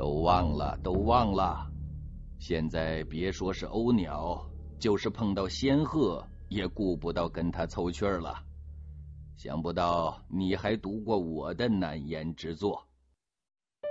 都忘了，都忘了。现在别说是鸥鸟，就是碰到仙鹤，也顾不到跟他凑趣儿了。想不到你还读过我的难言之作。